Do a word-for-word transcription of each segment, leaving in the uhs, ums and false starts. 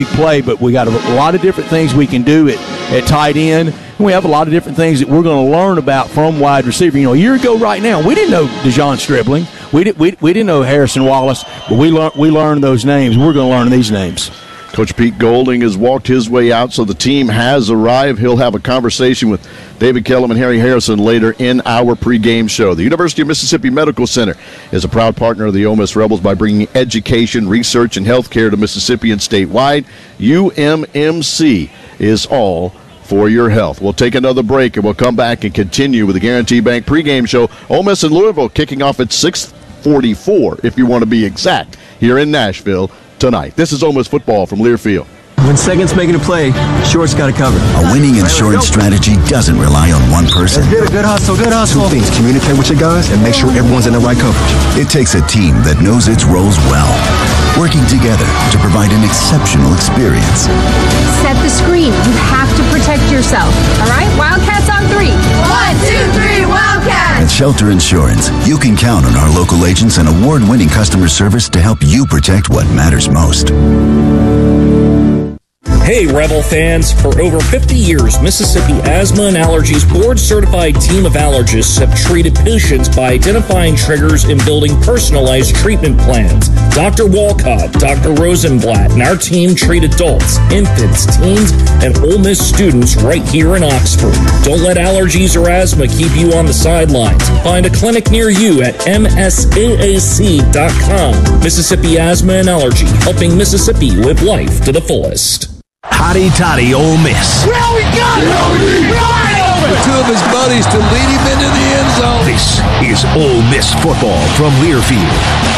play, but we got a lot of different things we can do at, at tight end. And we have a lot of different things that we're going to learn about from wide receiver. You know, a year ago right now, we didn't know DeJon Stribling. We, did, we, we didn't know Harrison Wallace, but we, lear, we learned those names. We're going to learn these names. Coach Pete Golding has walked his way out, so the team has arrived. He'll have a conversation with David Kellum and Harry Harrison later in our pregame show. The University of Mississippi Medical Center is a proud partner of the Ole Miss Rebels by bringing education, research, and health care to Mississippi and statewide. U M M C is all for your health. We'll take another break, and we'll come back and continue with the Guarantee Bank pregame show. Ole Miss and Louisville kicking off at six forty-four, if you want to be exact, here in Nashville tonight. This is Ole Miss football from Learfield. When second's making a play, short's got it covered. A winning insurance strategy doesn't rely on one person. Good, good hustle, good hustle. Two things: communicate with your guys and make sure everyone's in the right coverage. It takes a team that knows its roles well, working together to provide an exceptional experience. Set the screen. You have to protect yourself. All right? Wildcats on three. One, two, three, Wildcats! At Shelter Insurance, you can count on our local agents and award-winning customer service to help you protect what matters most. Hey, Rebel fans. For over fifty years, Mississippi Asthma and Allergies board-certified team of allergists have treated patients by identifying triggers and building personalized treatment plans. Doctor Walcott, Doctor Rosenblatt, and our team treat adults, infants, teens, and Ole Miss students right here in Oxford. Don't let allergies or asthma keep you on the sidelines. Find a clinic near you at M S A A C dot com. Mississippi Asthma and Allergy, helping Mississippi live life to the fullest. Hotty toddy Ole Miss. Well, we got it! Right over! Two of his buddies to lead him into the end zone. This is Ole Miss football from Learfield.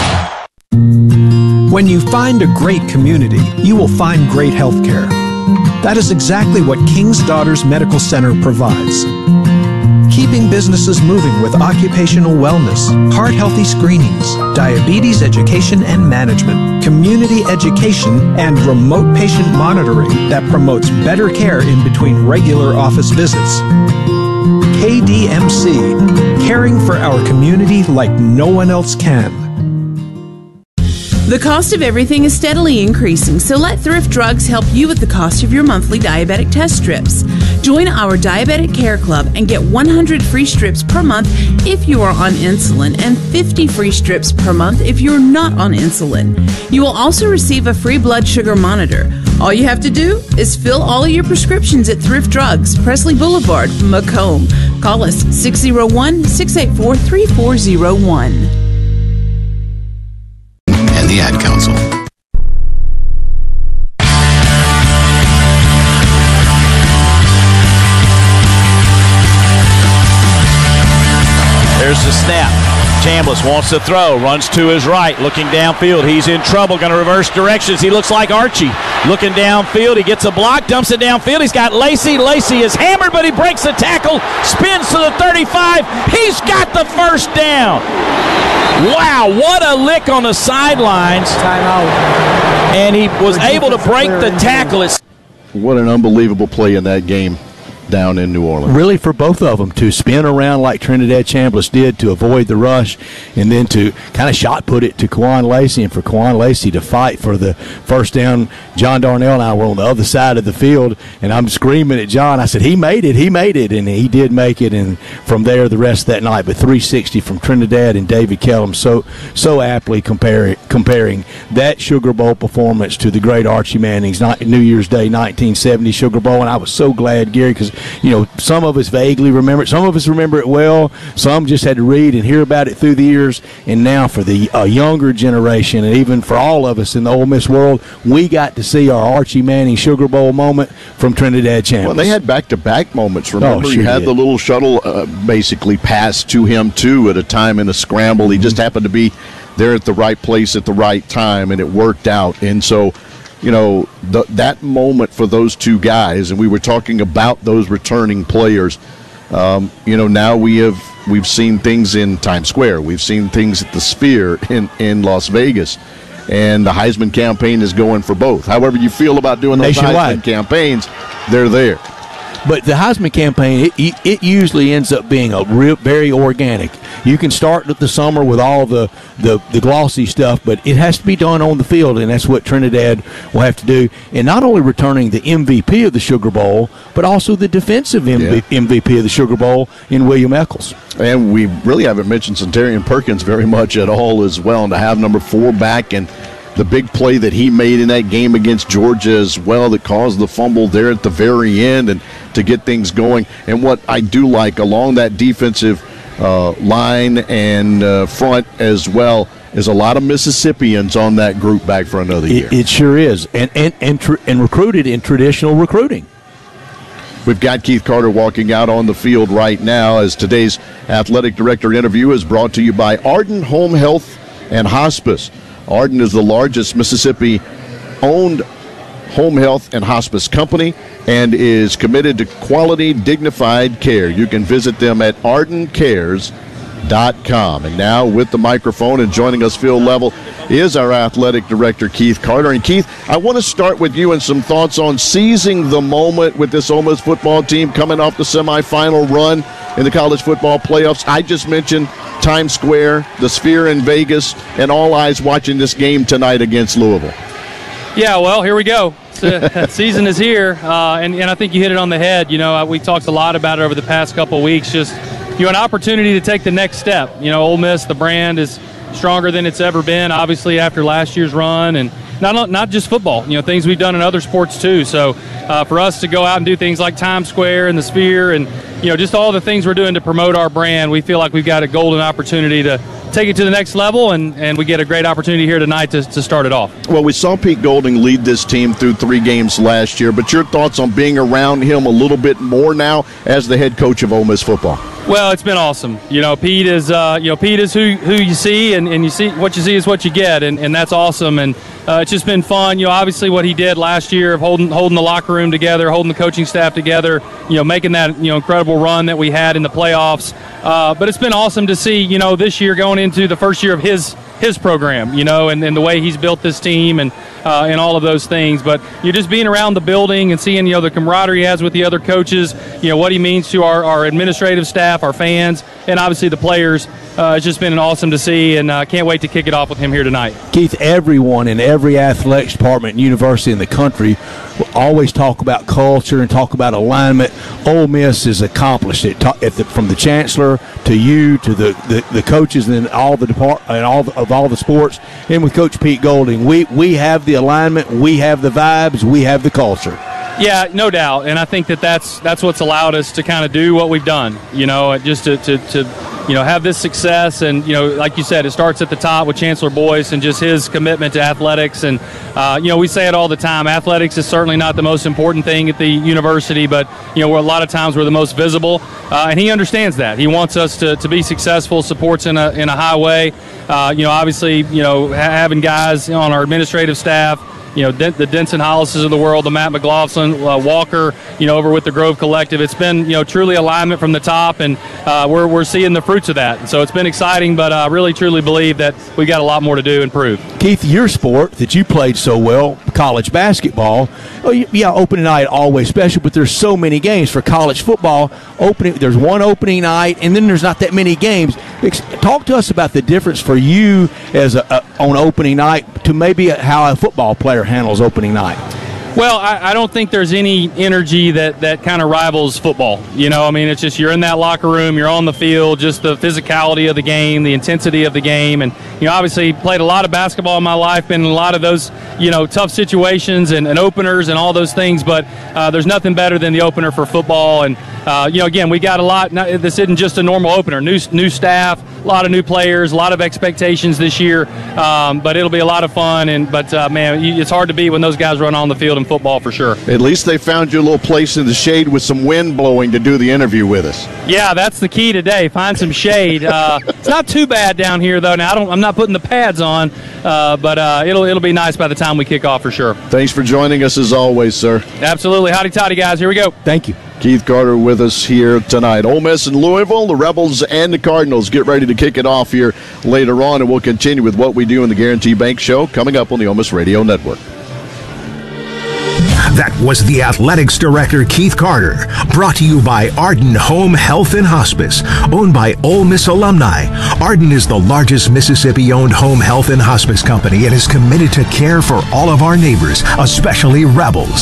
When you find a great community, you will find great health care. That is exactly what King's Daughters Medical Center provides. Keeping businesses moving with occupational wellness, heart-healthy screenings, diabetes education and management, community education, and remote patient monitoring that promotes better care in between regular office visits. K D M C, caring for our community like no one else can. The cost of everything is steadily increasing, so let Thrift Drugs help you with the cost of your monthly diabetic test strips. Join our Diabetic Care Club and get one hundred free strips per month if you are on insulin and fifty free strips per month if you're not on insulin. You will also receive a free blood sugar monitor. All you have to do is fill all of your prescriptions at Thrift Drugs, Presley Boulevard, Macomb. Call us six oh one, six eight four, three four oh one. And the Ad Council. There's the snap. Chambliss wants to throw, runs to his right, looking downfield. He's in trouble, going to reverse directions. He looks like Archie. Looking downfield, he gets a block, dumps it downfield. He's got Lacey. Lacey is hammered, but he breaks the tackle, spins to the thirty-five. He's got the first down. Wow, what a lick on the sidelines. Timeout. And he was able to break the tackle. What an unbelievable play in that game down in New Orleans. Really, for both of them to spin around like Trinidad Chambliss did to avoid the rush, and then to kind of shot put it to Quan Lacey, and for Quan Lacey to fight for the first down. John Darnell and I were on the other side of the field, and I'm screaming at John. I said, he made it, he made it, and he did make it. And from there, the rest of that night, but three sixty from Trinidad and David Kellum, so so aptly compare, comparing that Sugar Bowl performance to the great Archie Manning's New Year's Day nineteen seventy Sugar Bowl. And I was so glad, Gary, because you know, some of us vaguely remember it. Some of us remember it well. Some just had to read and hear about it through the years. And now for the uh, younger generation, and even for all of us in the Ole Miss world, we got to see our Archie Manning Sugar Bowl moment from Trinidad Chambliss. Well, they had back-to-back moments. Remember, oh, you sure had did. the little shuttle uh, basically pass to him, too, at a time in a scramble. He just happened to be there at the right place at the right time, and it worked out. And so, you know, the, that moment for those two guys, and we were talking about those returning players, um, you know, now we have we've seen things in Times Square. We've seen things at the Sphere in, in Las Vegas. And the Heisman campaign is going for both. However you feel about doing those Nationwide. Heisman campaigns, they're there. But the Heisman campaign, it, it usually ends up being a real, very organic. You can start the summer with all the, the, the glossy stuff, but it has to be done on the field, and that's what Trinidad will have to do. And not only returning the M V P of the Sugar Bowl, but also the defensive M V P, yeah. M V P of the Sugar Bowl in William Eccles. And we really haven't mentioned Centurion Perkins very much at all as well, and to have number four back and the big play that he made in that game against Georgia as well that caused the fumble there at the very end and to get things going. And what I do like along that defensive uh, line and uh, front as well is a lot of Mississippians on that group back for another year. It, it sure is, and and and, tr- and recruited in traditional recruiting. We've got Keith Carter walking out on the field right now as today's athletic director interview is brought to you by Arden Home Health and Hospice. Arden is the largest Mississippi-owned home health and hospice company and is committed to quality, dignified care. You can visit them at arden cares dot com. And now with the microphone and joining us field level is our athletic director, Keith Carter. And Keith, I want to start with you and some thoughts on seizing the moment with this Ole Miss football team coming off the semifinal run in the college football playoffs. I just mentioned Times Square, the Sphere in Vegas, and all eyes watching this game tonight against Louisville. Yeah, well, here we go. The season is here, uh, and, and I think you hit it on the head. You know, we talked a lot about it over the past couple of weeks, just you know, an opportunity to take the next step. You know, Ole Miss, the brand is stronger than it's ever been, obviously, after last year's run, and not not just football, you know, things we've done in other sports too. So uh, for us to go out and do things like Times Square and the Sphere and, you know, just all the things we're doing to promote our brand, we feel like we've got a golden opportunity to take it to the next level, and, and we get a great opportunity here tonight to, to start it off. Well, we saw Pete Golding lead this team through three games last year, but your thoughts on being around him a little bit more now as the head coach of Ole Miss football? Well, it's been awesome. You know, Pete is, uh, you know, Pete is who who you see, and, and you see what you see is what you get, and, and that's awesome. And uh, it's just been fun. You know, obviously what he did last year of holding holding the locker room together, holding the coaching staff together. You know, making that you know incredible run that we had in the playoffs. Uh, but it's been awesome to see. You know, this year going into the first year of his his program. You know, and, and the way he's built this team and uh, and all of those things. But you're just being around the building and seeing you know the camaraderie he has with the other coaches. You know what he means to our, our administrative staff, our fans, and obviously the players. Uh, it's just been awesome to see, and I uh, can't wait to kick it off with him here tonight. Keith, everyone in every athletics department and university in the country will always talk about culture and talk about alignment. Ole Miss has accomplished it, at the, from the chancellor to you to the, the, the coaches and all the depart and all the, of all the sports, and with Coach Pete Golding. We we have the alignment, we have the vibes, we have the culture. Yeah, no doubt, and I think that that's that's what's allowed us to kind of do what we've done. You know, just to, to, to you know have this success, and you know, like you said, it starts at the top with Chancellor Boyce and just his commitment to athletics. And uh, you know, we say it all the time: athletics is certainly not the most important thing at the university, but you know, we're a lot of times we're the most visible, uh, and he understands that. He wants us to, to be successful, supports in a in a high way. Uh, you know, obviously, you know, having guys on our administrative staff. You know, the Denson Hollises of the world, the Matt McLaughlin, uh, Walker, you know, over with the Grove Collective. It's been, you know, truly alignment from the top, and uh, we're we're seeing the fruits of that. So it's been exciting, but I really, truly believe that we've got a lot more to do and prove. Keith, your sport that you played so well, college basketball, oh, yeah, opening night always special, but there's so many games. For college football, opening there's one opening night, and then there's not that many games. Talk to us about the difference for you as a, a, on opening night to maybe how a football player handles opening night. Well, I, I don't think there's any energy that, that kind of rivals football. You know, I mean, it's just you're in that locker room, you're on the field, just the physicality of the game, the intensity of the game. And, you know, obviously played a lot of basketball in my life, been in a lot of those, you know, tough situations and, and openers and all those things. But uh, there's nothing better than the opener for football. And, uh, you know, again, we got a lot. Not, this isn't just a normal opener. New, new staff, a lot of new players, a lot of expectations this year. Um, but it'll be a lot of fun. And But, uh, man, it's hard to beat when those guys run on the field in football for sure. At least they found you a little place in the shade with some wind blowing to do the interview with us. Yeah, that's the key today. Find some shade. Uh, it's not too bad down here, though. Now I don't. I'm not putting the pads on, uh, but uh, it'll it'll be nice by the time we kick off for sure. Thanks for joining us as always, sir. Absolutely. Howdy toddy, guys. Here we go. Thank you. Keith Carter with us here tonight. Ole Miss and Louisville, the Rebels and the Cardinals get ready to kick it off here later on, and we'll continue with what we do in the Guarantee Bank Show coming up on the Ole Miss Radio Network. That was the Athletics Director, Keith Carter. Brought to you by Arden Home Health and Hospice, owned by Ole Miss alumni. Arden is the largest Mississippi-owned home health and hospice company and is committed to care for all of our neighbors, especially rebels.